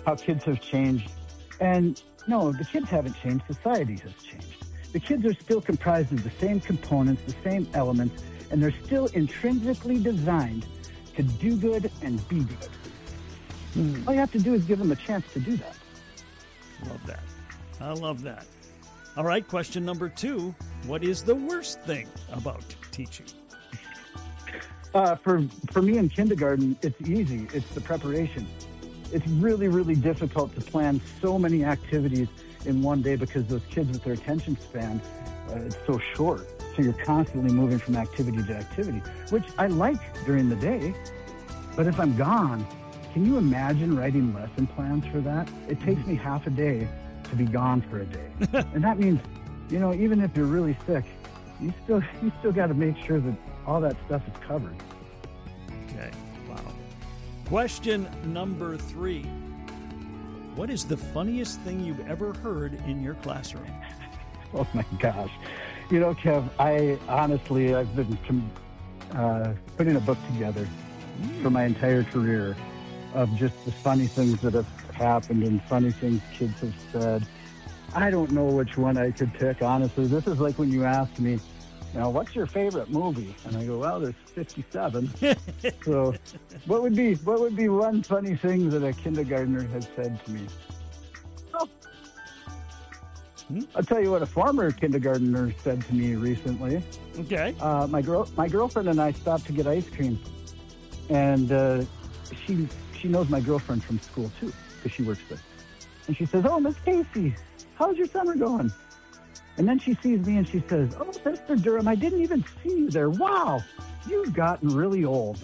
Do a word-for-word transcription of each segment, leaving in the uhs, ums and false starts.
how kids have changed. And no, the kids haven't changed. Society has changed. The kids are still comprised of the same components, the same elements, and they're still intrinsically designed to do good and be good. Mm. All you have to do is give them a chance to do that. Love that. I love that. All right, question number two. What is the worst thing about teaching? Uh, for, for me in kindergarten, it's easy. It's the preparation. It's really, really difficult to plan so many activities in one day because those kids with their attention span, uh, it's so short. So you're constantly moving from activity to activity, which I like during the day. But if I'm gone, can you imagine writing lesson plans for that? It takes me half a day to be gone for a day. And that means, you know, even if you're really sick, you still you still got to make sure that all that stuff is covered. Okay, wow. Question number three. What is the funniest thing you've ever heard in your classroom? Oh, my gosh. You know, Kev, I honestly, I've been uh, putting a book together mm. for my entire career of just the funny things that have happened and funny things kids have said. I don't know which one I could pick, honestly. This is like when you ask me, you know, what's your favorite movie? And I go, well, there's fifty-seven. So what would be what would be one funny thing that a kindergartner has said to me? Oh. Hmm? I'll tell you what a former kindergartner said to me recently. Okay. Uh, my girl, my girlfriend and I stopped to get ice cream. And uh, she she knows my girlfriend from school, too, because she works there. And she says, oh, Miss Casey, how's your summer going? And then she sees me and she says, oh, Mister Durham, I didn't even see you there. Wow, you've gotten really old.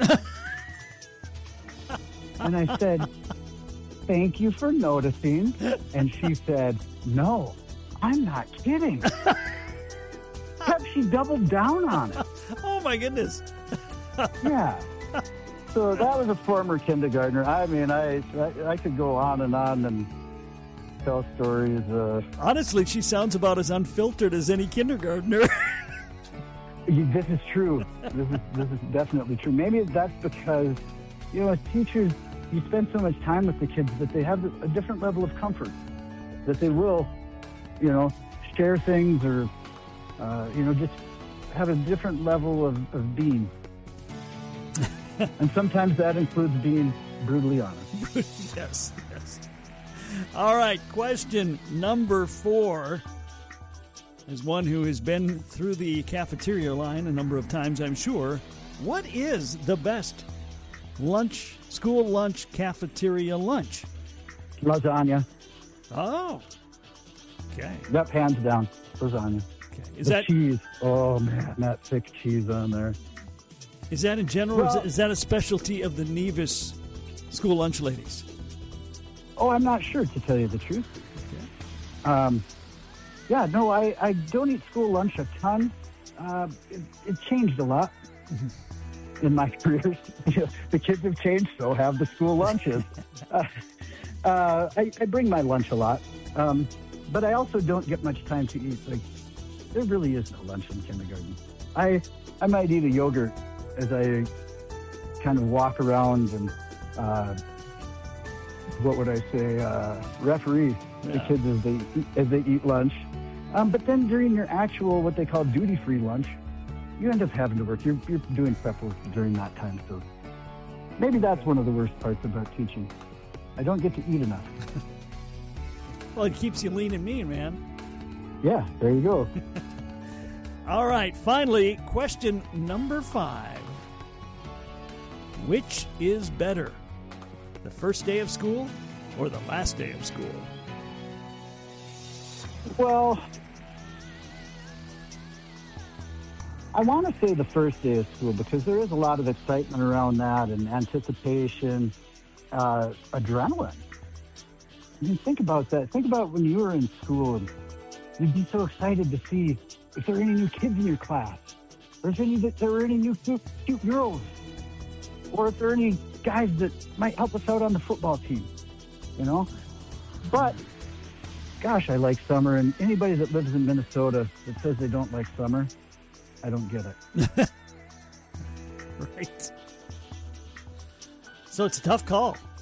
And I said, thank you for noticing. And she said, no, I'm not kidding. Except she doubled down on it. Oh, my goodness. Yeah. So that was a former kindergartner. I mean, I, I, I could go on and on and tell stories. Uh, Honestly, she sounds about as unfiltered as any kindergartner. This is true. This is this is definitely true. Maybe that's because, you know, as teachers, you spend so much time with the kids that they have a different level of comfort, that they will, you know, share things or, uh, you know, just have a different level of, of being. And sometimes that includes being brutally honest. Yes, yes. All right, question number four is one who has been through the cafeteria line a number of times, I'm sure. What is the best lunch, school lunch, cafeteria lunch? Lasagna. Oh, okay. Yep, hands down, lasagna. Okay. Is the that cheese? Oh man, that thick cheese on there. Is that in general? Well, or is, that, is that a specialty of the Nevis school lunch ladies? Oh, I'm not sure, to tell you the truth. Okay. Um, yeah, no, I, I don't eat school lunch a ton. Uh, it, it changed a lot in my career. The kids have changed, so have the school lunches. uh, uh, I, I bring my lunch a lot, um, but I also don't get much time to eat. Like, there really is no lunch in kindergarten. I I might eat a yogurt as I kind of walk around and, uh, what would I say, uh, referee yeah. the kids as they as they eat lunch. Um, but then during your actual, what they call duty-free lunch, you end up having to work. You're, you're doing prep work during that time. So maybe that's one of the worst parts about teaching. I don't get to eat enough. Well, it keeps you lean and mean, man. Yeah, there you go. All right, finally, question number five. Which is better, the first day of school or the last day of school? Well, I want to say the first day of school because there is a lot of excitement around that and anticipation, uh, adrenaline. I mean, think about that. Think about when you were in school and you'd be so excited to see if there are any new kids in your class, or if any, if there are any new cute, cute girls, or if there are any guys that might help us out on the football team, you know? But, gosh, I like summer, and anybody that lives in Minnesota that says they don't like summer, I don't get it. Right. So it's a tough call.